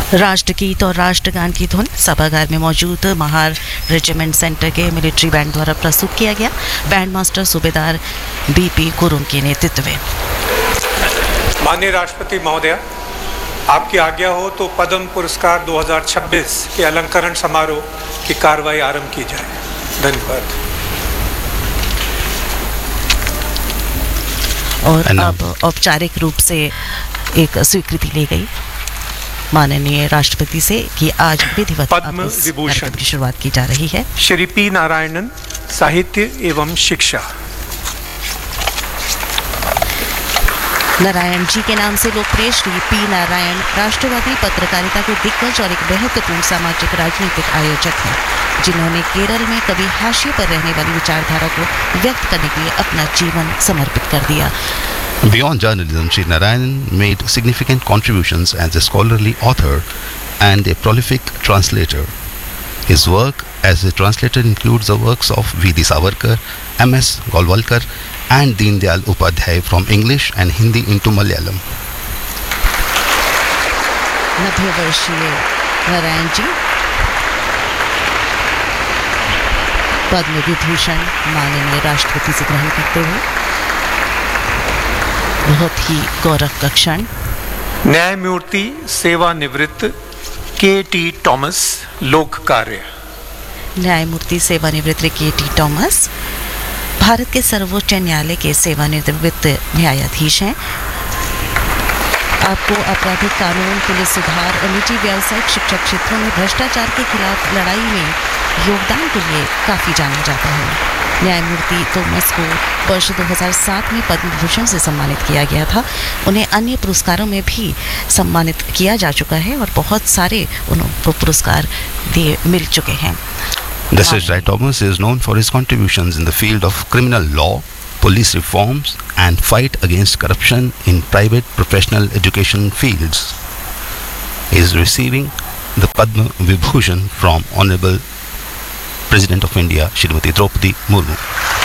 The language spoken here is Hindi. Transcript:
राष्ट्रगीत और राष्ट्रगान की धुन सभागार में मौजूद महार रेजिमेंट सेंटर के मिलिट्री बैंड द्वारा प्रस्तुत किया गया। बैंड मास्टर सूबेदार बीपी गुरुंग के नेतृत्व में। माननीय राष्ट्रपति महोदय, आपकी आज्ञा हो तो पद्म पुरस्कार 2026 के अलंकरण समारोह की कार्रवाई आरंभ की जाए। धन्यवाद। और अब औपचारिक रूप से एक स्वीकृति ली गई माननीय राष्ट्रपति से कि आज विधिवत पद्म विभूषण की शुरुआत की जा रही है। श्री पी नारायणन, साहित्य एवं शिक्षा। नारायण जी के नाम से लोकप्रिय श्री पी नारायण राष्ट्रवादी पत्रकारिता के दिग्गज और एक महत्वपूर्ण सामाजिक राजनीतिक आयोजक हैं, जिन्होंने केरल में कभी हाशिए पर रहने वाली विचारधारा को व्यक्त करने के लिए अपना जीवन समर्पित कर दिया। Beyond journalism, Sri Narayanan made significant contributions as a scholarly author and a prolific translator. His work as a translator includes the works of V.D. Savarkar, M.S. Golwalkar and Deen Dayal Upadhyay from English and Hindi into Malayalam. 90 वर्षीय नारायण जी पद्म विभूषण माननीय राष्ट्रपति से ग्रहण करते हुए बहुत ही गौरव का क्षण। न्यायमूर्ति सेवानिवृत्त के.टी. टॉमस, लोक कार्य। न्यायमूर्ति सेवानिवृत्त के.टी. टॉमस भारत के सर्वोच्च न्यायालय के सेवानिवृत्त न्यायाधीश हैं। आपको आपराधिक कानून, पुलिस सुधार और निजी व्यावसायिक शिक्षा क्षेत्रों में भ्रष्टाचार के खिलाफ लड़ाई में योगदान के लिए काफ़ी जाना जाता है। न्यायमूर्ति टॉमस को वर्ष 2007 में पद्म विभूषण से सम्मानित किया गया था। उन्हें अन्य पुरस्कारों में भी सम्मानित किया जा चुका है और बहुत सारे उनको पुरस्कार मिल चुके हैं। Justice Rai Thomas is known for his contributions in the field of criminal law, police reforms and fight against corruption in private professional education fields. He is receiving the Padma Vibhushan from Honorable President of India, Shrimati Draupadi Murmu.